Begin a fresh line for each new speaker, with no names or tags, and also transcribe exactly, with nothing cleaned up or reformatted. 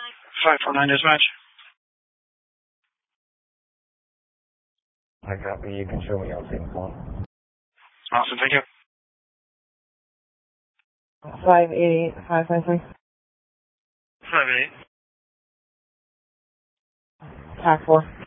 five four nine dispatch.
I copy. You can show me out the phone.
Awesome, thank you.
five eight eight, five five three.
five eight.
Tac four.